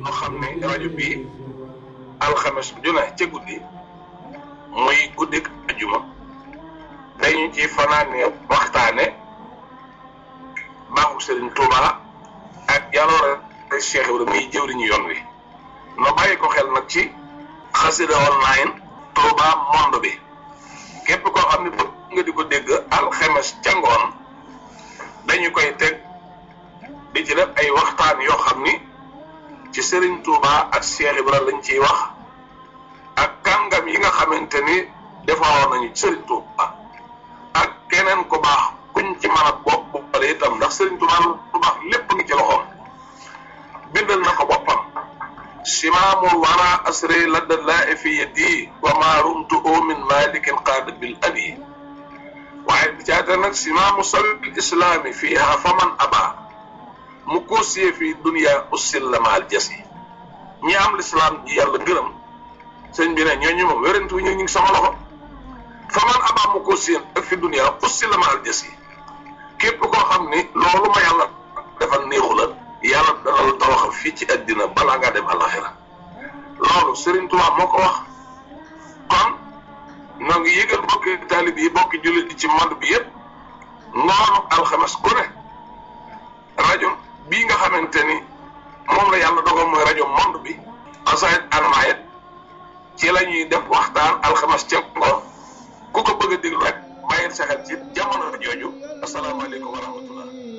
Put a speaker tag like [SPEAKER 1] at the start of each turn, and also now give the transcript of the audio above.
[SPEAKER 1] ñu xam ne rajo bii alxames ju ne ca guddi muy guddik ajuma dañu ci fanaane waxtaane baaxu Serigne Touba ak jaloore Cheikh Ibrahima muy jëwriñu yoon wi no bàyyi ko xel nag ci xasida online Touba monde bi képp koo xam ne bëgg nga di ko dégg alxames ca ngoon dañu koy teg di ci def ay waxtaan yoo xam ni ci Serigne Touba ak Cheikh Ibrahima lañ ciy wax ak kàngam yi nga xamante ni defaroon nañu Serigne Touba ak keneen ku baax kuñ ci mën a bopp boppale itam ndax Serigne Touba lu baax lépp ngi ci loxoom bindal na ko boppam simaamul wara asri ladda laa fi yadi wa ma rumtu min malikin qaada bil adi waaye bi caata nag simaamu sabil islaami fiiha faman aba mu koosiyee fi dunia ussillamaal jasi ñi am lislaam ji yàlla gërëm sëñ bi ne ñooñu moom wérantu ñu ngi sama loxo faman aba mu koosiyee ak fi dunia ussillamaal jasi képp koo xam ni loolu ma yàlla defal néexu la yàlla dana la tawaxal fii ci àddina balaa ngaa dem àllaxira loolu Serigne Touba moo ko wax kon ñoo ngi yëgal bokki taalib yi bokki jullit yi ci monde bi yëpp ngoonu alxames ku ne rajo bii nga xamante ni moom la yàlla dogal mooy rajo monde bi asayit anmayet ci la ñuy def waxtaan alxames ca ngoon ku ko bëgg a déglu rek bàyyil sa xel ci jamono jooju asalaamaaleykum wa rahmatullah